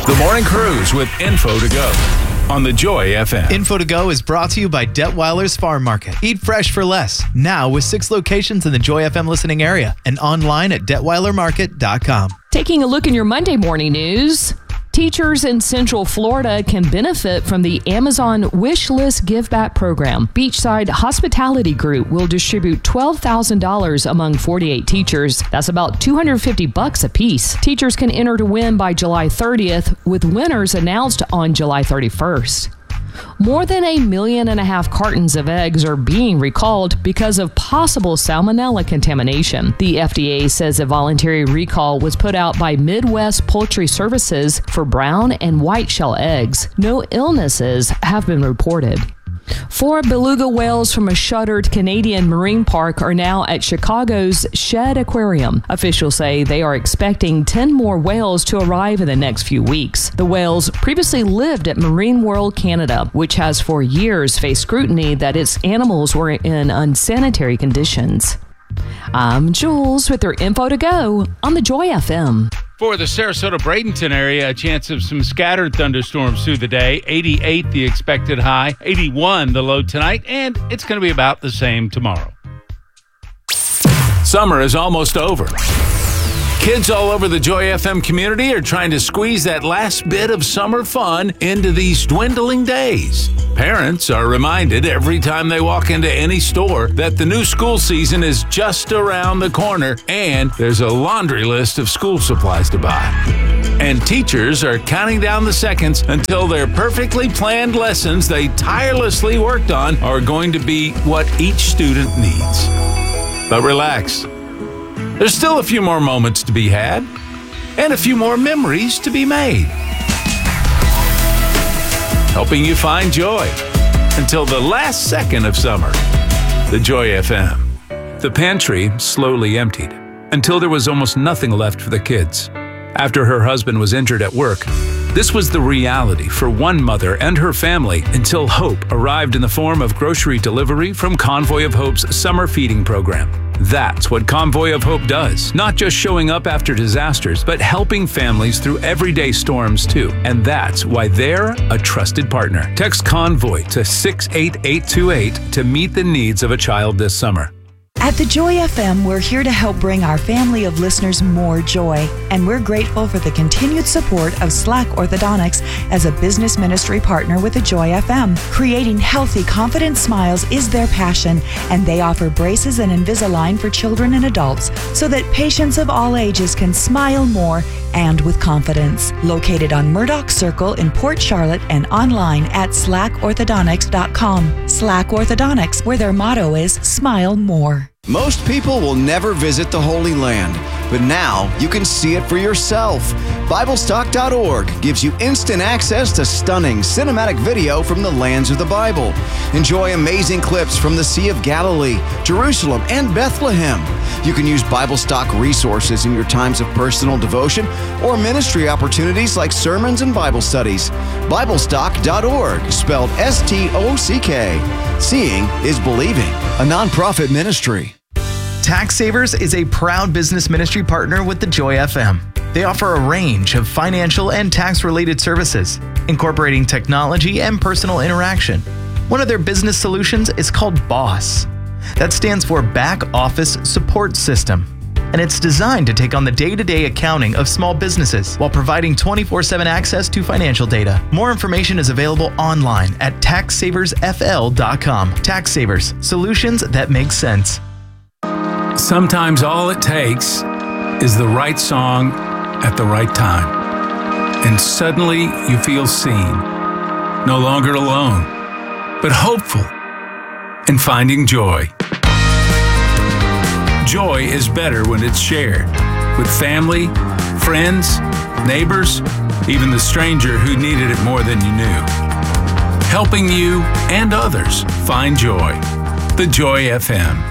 The Morning Cruise with Info to Go on the Joy FM. Info to Go is brought to you by Detweiler's Farm Market. Eat fresh for less. Now with 6 locations in the Joy FM listening area and online at detweilermarket.com. Taking a look in your Monday morning news. Teachers in Central Florida can benefit from the Amazon Wish List Give Back program. Beachside Hospitality Group will distribute $12,000 among 48 teachers. That's about $250 a piece. Teachers can enter to win by July 30th, with winners announced on July 31st. More than 1.5 million cartons of eggs are being recalled because of possible salmonella contamination. The FDA says a voluntary recall was put out by Midwest Poultry Services for brown and white shell eggs. No illnesses have been reported. 4 beluga whales from a shuttered Canadian marine park are now at Chicago's Shedd Aquarium. Officials say they are expecting 10 more whales to arrive in the next few weeks. The whales previously lived at Marine World Canada, which has for years faced scrutiny that its animals were in unsanitary conditions. I'm Jules with your Info to Go on the Joy FM. For the Sarasota-Bradenton area, a chance of some scattered thunderstorms through the day. 88 the expected high, 81 the low tonight, and it's going to be about the same tomorrow. Summer is almost over. Kids all over the Joy FM community are trying to squeeze that last bit of summer fun into these dwindling days. Parents are reminded every time they walk into any store that the new school season is just around the corner and there's a laundry list of school supplies to buy. And teachers are counting down the seconds until their perfectly planned lessons they tirelessly worked on are going to be what each student needs. But relax. There's still a few more moments to be had and a few more memories to be made. Helping you find joy until the last second of summer. The Joy FM. The pantry slowly emptied until there was almost nothing left for the kids. After her husband was injured at work, this was the reality for one mother and her family until hope arrived in the form of grocery delivery from Convoy of Hope's summer feeding program. That's what Convoy of Hope does, not just showing up after disasters, but helping families through everyday storms too. And that's why they're a trusted partner. Text Convoy to 68828 to meet the needs of a child this summer. At the Joy FM, we're here to help bring our family of listeners more joy, and we're grateful for the continued support of Slack Orthodontics as a business ministry partner with the Joy FM. Creating healthy, confident smiles is their passion, and they offer braces and Invisalign for children and adults so that patients of all ages can smile more and with confidence. Located on Murdoch Circle in Port Charlotte and online at slackorthodontics.com. Slack Orthodontics, where their motto is Smile More. Most people will never visit the Holy Land, but now you can see it for yourself. BibleStock.org gives you instant access to stunning cinematic video from the lands of the Bible. Enjoy amazing clips from the Sea of Galilee, Jerusalem, and Bethlehem. You can use BibleStock resources in your times of personal devotion or ministry opportunities like sermons and Bible studies. BibleStock.org, spelled S-T-O-C-K. Seeing is believing, a nonprofit ministry. Tax Savers is a proud business ministry partner with the Joy FM. They offer a range of financial and tax-related services, incorporating technology and personal interaction. One of their business solutions is called BOSS. That stands for Back Office Support System, and it's designed to take on the day-to-day accounting of small businesses while providing 24/7 access to financial data. More information is available online at taxsaversfl.com. Tax Savers, solutions that make sense. Sometimes all it takes is the right song at the right time. And suddenly you feel seen, no longer alone, but hopeful and finding joy. Joy is better when it's shared with family, friends, neighbors, even the stranger who needed it more than you knew. Helping you and others find joy. The Joy FM.